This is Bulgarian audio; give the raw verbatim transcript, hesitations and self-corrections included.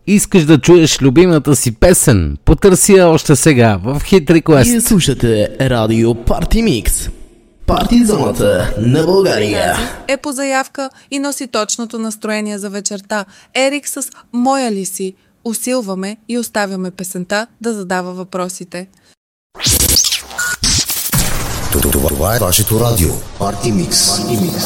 Искаш да чуеш любимата си песен? Потърси я още сега в Hit Request. Вие слушате Радио Парти Микс. Парти зоната на България. Е по заявка и носи точното настроение за вечерта. Ерик с "Моя ли си?" Усилваме и оставяме песента да задава въпросите. Това е вашето радио. Парти Микс.